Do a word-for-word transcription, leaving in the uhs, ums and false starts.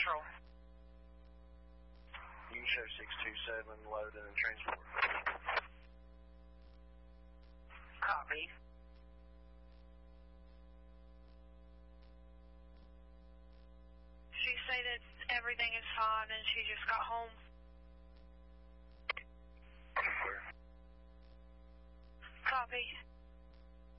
Control. You can show six two seven, loading and transport. Copy. She said that everything is fine and she just got home.